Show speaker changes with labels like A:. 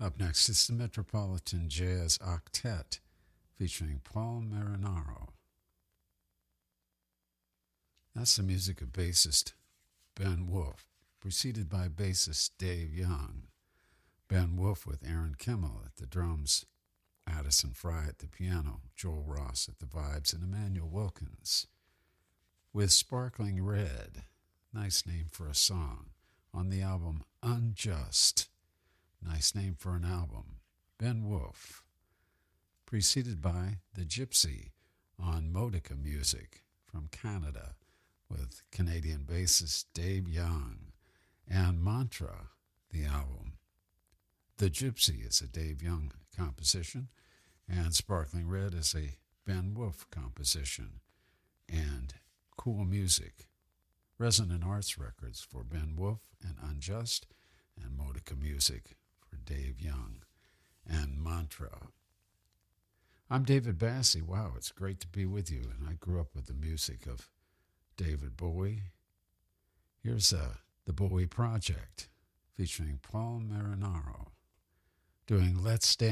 A: Up next, it's the Metropolitan Jazz Octet featuring Paul Marinaro. That's the music of bassist Ben Wolf, preceded by bassist Dave Young. Ben Wolf with Aaron Kimmel at the drums, Addison Fry at the piano, Joel Ross at the vibes, and Emmanuel Wilkins with Sparkling Red, nice name for a song, on the album Unjust, nice name for an album, Ben Wolf, preceded by The Gypsy on Modica Music from Canada with Canadian bassist Dave Young, and Mantra, the album. The Gypsy is a Dave Young composition, and Sparkling Red is a Ben Wolf composition, and Cool Music, Resonant Arts Records for Ben Wolf and Unjust, and Modica Music for Dave Young, and Mantra. I'm David Bassie. Wow, it's great to be with you, and I grew up with the music of David Bowie. Here's the Bowie Project featuring Paul Marinaro doing Let's Dance.